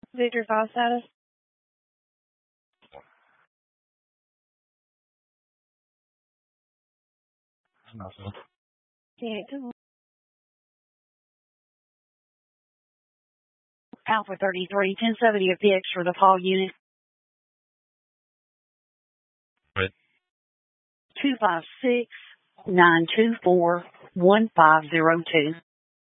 Victor file status. Alpha 33, 1070 FPX for the call unit. Right. 256-924-1502.